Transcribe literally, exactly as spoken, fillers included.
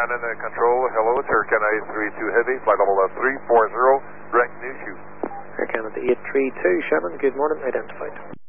Shannon uh, Control. Hello, it's Hurricane eight three two Heavy, flight level uh, three four zero, direct new shoot. Hurricane at eight three two, Shannon, good morning, identified.